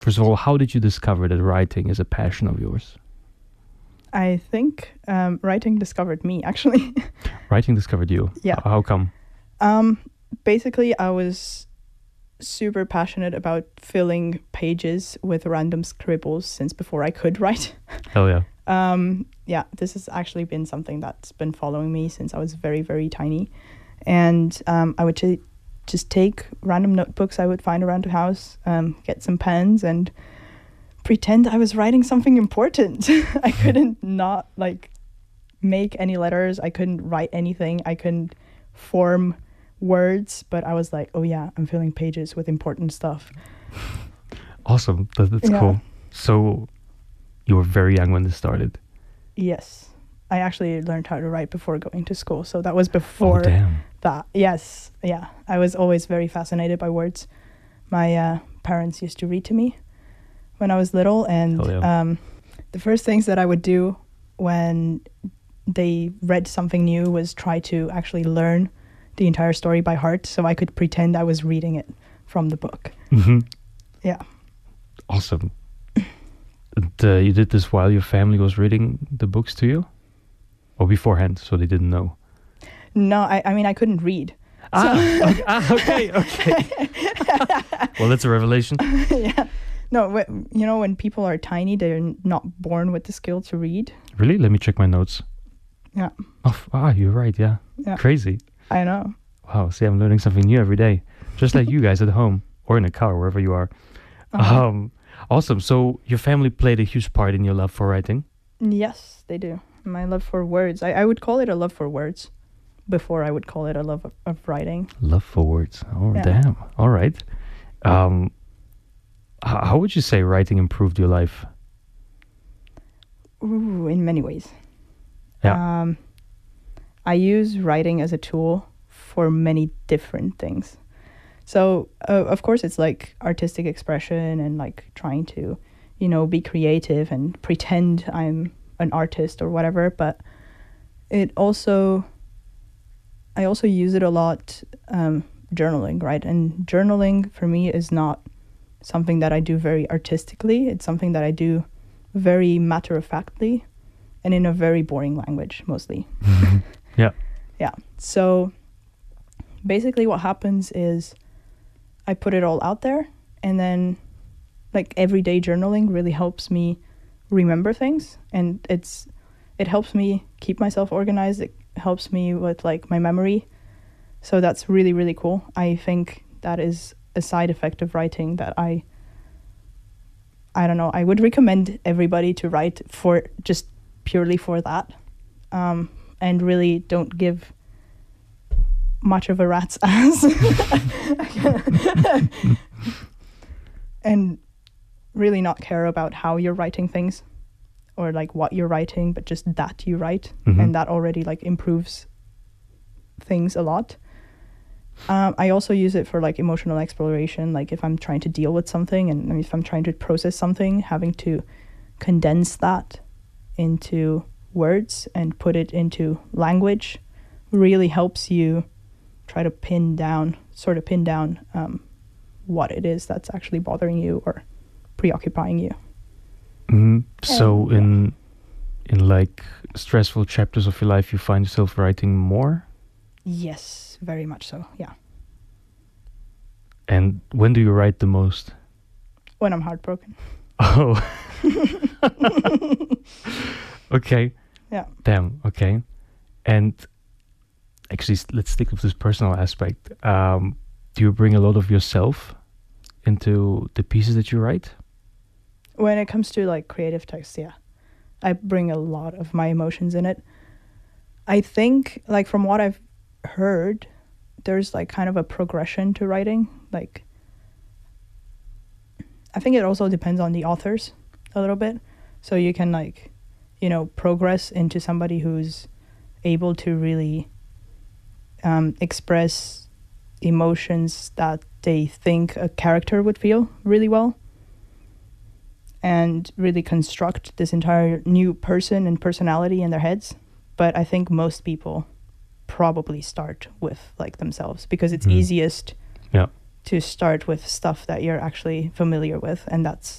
First of all, how did you discover that writing is a passion of yours? I think writing discovered me, actually. Writing discovered you. Yeah. How come? Basically, I was super passionate about filling pages with random scribbles since before I could write. Hell yeah. Yeah, this has actually been something that's been following me since I was very, very tiny. And I would just take random notebooks I would find around the house, get some pens, and pretend I was writing something important. I couldn't not make any letters. I couldn't write anything. I couldn't form words, but I was like, oh yeah, I'm filling pages with important stuff. Awesome. That's cool. So you were very young when this started. Yes. I actually learned how to write before going to school. So that was before that. Yes. Yeah. I was always very fascinated by words. My parents used to read to me when I was little. And the first things that I would do when they read something new was try to actually learn the entire story by heart so I could pretend I was reading it from the book. Mm-hmm. Yeah. Awesome. You did this while your family was reading the books to you? Or beforehand, so they didn't know? No, I mean, I couldn't read. Okay. Well, that's a revelation. Yeah. No, when people are tiny, they're not born with the skill to read. Really? Let me check my notes. Yeah. You're right, yeah. Crazy. I know. Wow, see, I'm learning something new every day. Just like you guys at home, or in a car, wherever you are. Awesome. So your family played a huge part in your love for writing? Yes, they do. My love for words. I would call it a love for words before I would call it a love of writing. Love for words. Oh, yeah. Damn. All right. How would you say writing improved your life? Ooh, in many ways. Yeah. I use writing as a tool for many different things. So, of course, it's like artistic expression and like trying to, be creative and pretend I'm an artist or whatever. But I also use it a lot journaling, right? And journaling for me is not something that I do very artistically. It's something that I do very matter-of-factly and in a very boring language, mostly. Yeah. Yeah. So basically what happens is I put it all out there, and then like everyday journaling really helps me remember things, and it helps me keep myself organized. It helps me with like my memory. So that's really, really cool. I think that is a side effect of writing that I don't know, I would recommend everybody to write for just purely for that, and really don't give much of a rat's ass and really not care about how you're writing things or like what you're writing, but just that you write. And that already like improves things a lot. I also use it for like emotional exploration, like if I'm trying to deal with something and if I'm trying to process something, having to condense that into words and put it into language really helps you try to pin down what it is that's actually bothering you or preoccupying you. So in like stressful chapters of your life, you find yourself writing more? Yes, very much so, yeah. And when do you write the most? When I'm heartbroken. Oh. Okay. Yeah. Damn, okay. And actually, let's stick with this personal aspect. Do you bring a lot of yourself into the pieces that you write? When it comes to like creative text, yeah. I bring a lot of my emotions in it. I think like from what I've heard, there's like kind of a progression to writing. Like, I think it also depends on the authors a little bit. So you can like, progress into somebody who's able to really express emotions that they think a character would feel really well and really construct this entire new person and personality in their heads. But I think most people probably start with like themselves because it's easiest to start with stuff that you're actually familiar with, and that's